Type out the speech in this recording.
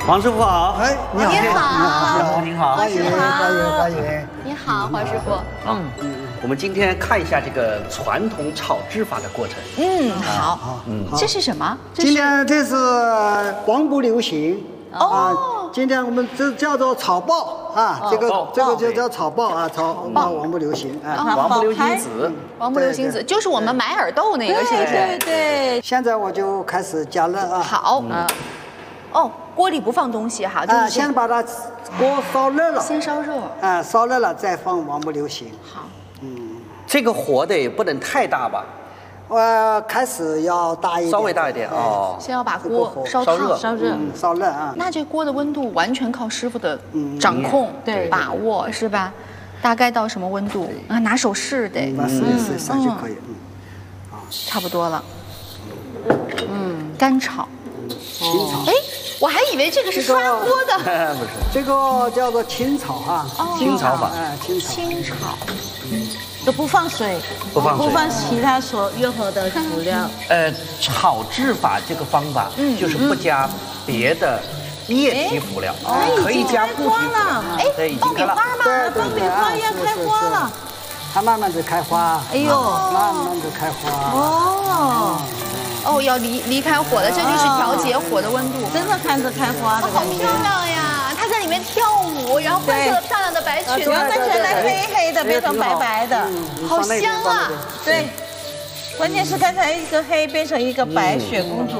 黄师傅好， 哎，你好， 你好， 师傅您好， 欢迎欢迎。 你好，黄师傅。 我们今天看一下这个传统炒制法的过程。 好。这是什么？ 今天这是王不留行啊。今天我们这叫做炒爆啊，这个就叫炒爆啊，王不留行啊。 王不留行子， 王不留行子就是我们买耳豆那个，是不是？ 对。 现在我就开始加热啊。 好。 哦，锅里不放东西哈，就是先把它锅烧热了， 先烧热。 烧热了再放王不留行。 好。 这个火得不能太大吧？ 开始要大一点， 稍微大一点哦。 先要把锅烧热， 烧热啊。 那这锅的温度完全靠师傅的掌控、把握，是吧？大概到什么温度啊？拿手试得。 试一下就可以。 差不多了。干炒。 清炒。 哎，我还以为这个是刷锅的。 不是， 这个叫做清炒啊。 清炒法。 清炒。 都不放水，不放其他所任何的辅料。 炒制法这个方法就是不加别的液体辅料，可以加固体辅料。 哎，爆米花吗？爆米花要开花了， 它慢慢的开花。 哎呦， 慢慢的开花。 要离开火了，这就是调节火的温度。 真的看着开花的， 好漂亮呀！她在里面跳舞，然后换上了漂亮的白裙子， 刚才原来黑黑的变成白白的， 好香啊！ 对，关键是刚才一个黑变成一个白雪公主。